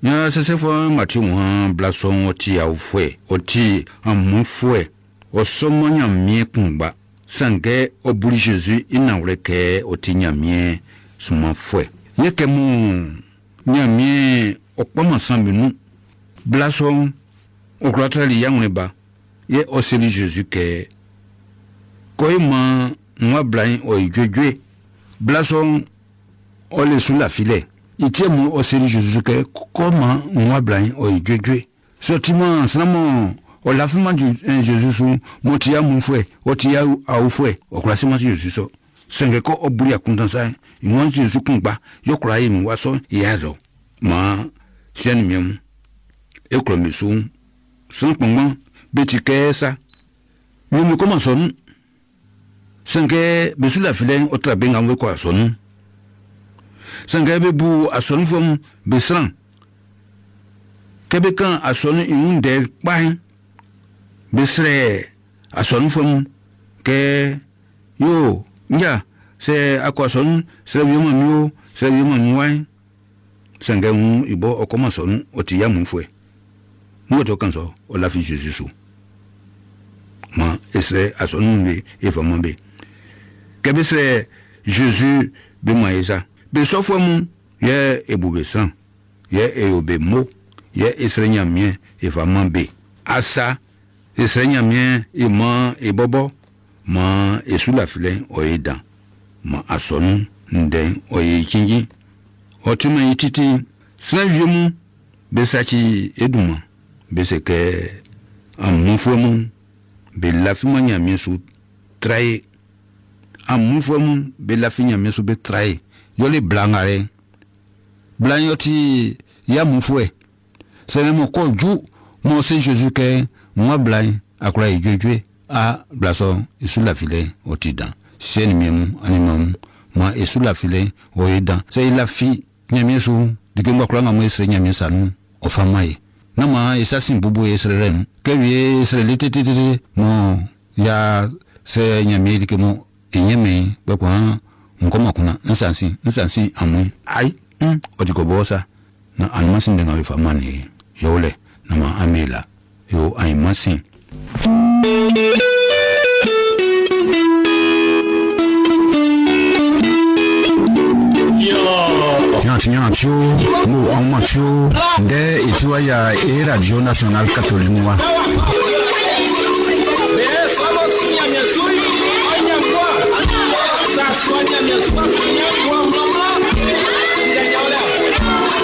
nya se fo mati won blason oti awfwe oti amufwe osomo nyamie kunba sange obuli Jésus inawreke oti nyamie sumafwe yeke mu nyamie okpama sambinu blason okratali yangneba ye oseli Jésus ke koima moi blain o igwegwe blason ole sous la filet itie mu oseli Jésus ke comment moi blain o igwegwe sotima sanamo o la fuma du Jésus sou motia mon fouet otia au fouet o klasima Jésus so senge ko obuli akundansa inwan Jésus kunba yokra yi mu waso yaro ma sien mium e klomisu son pongman betike sa nous commençons senge besu la filen otra benga ngwe kwa sonu senge bebu asonu fom besran kebekan asonu inunde pahin besre asonu fom ke yo nya se akwasonu se yoma mio se yoma nwai senge ibo okoma sonu otiya munfwe moto kanso o la fi Jésus ma ese asonu be efamon be kebese Jésus be maïsa be sofom ye ebubesan ye eobe mo ye esrenya mien efamon be asa esrenya mien e ma e bobo ma esu la filen o edan ma asonu nden o ye kingi otuma yititi sraviemu be sachi eduma be seke amufwemu be lafima nyamie su traye amufwemu be lafi nyamie su be traye yole blangare blanyoti ya mufwe senemo ko ju mo se Jésus ke moi blan akura igwegwe a blaso isu la file otidan sen miemu animam ma isu la file oidan se la fi nyamie su dikemba kula ngamo isre nyamie sanu ofamaye nama isa simbubu esreren kewie esrelitete mo ya se nyamie dikemo enyeme bakwa ngoma kuna nsansi amu ai odiko bosa na anmasi ndenga famani yole nama amela yo ai masi Nyancho mo amacho nde itiwa ya Radio Nationale Catholique wa Sonia